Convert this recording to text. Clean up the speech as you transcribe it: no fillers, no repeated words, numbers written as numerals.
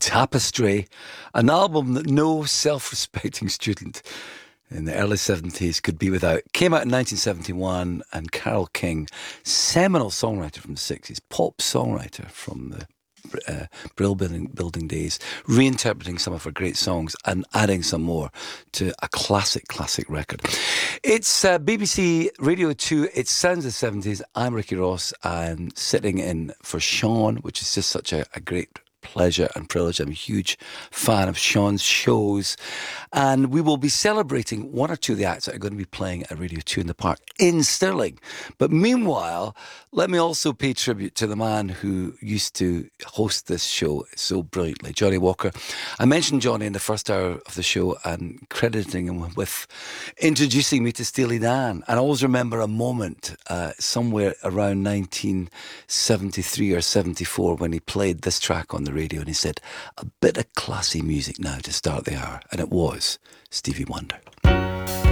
Tapestry, an album that no self-respecting student in the early 70s could be without. Came out in 1971, and Carole King, seminal songwriter from the 60s, pop songwriter from the Brill building days, reinterpreting some of her great songs and adding some more to a classic record. It's BBC Radio 2, it sounds the 70s. I'm Ricky Ross. I'm sitting in for Sean, which is just such a great pleasure and privilege. I'm a huge fan of Sean's shows, and we will be celebrating one or two of the acts that are going to be playing at Radio 2 in the Park in Stirling. But meanwhile, let me also pay tribute to the man who used to host this show so brilliantly, Johnny Walker. I mentioned Johnny in the first hour of the show and crediting him with introducing me to Steely Dan. And I always remember a moment somewhere around 1973 or 74 when he played this track on the radio and he said, "A bit of classy music now to start the hour." And it was Stevie Wonder.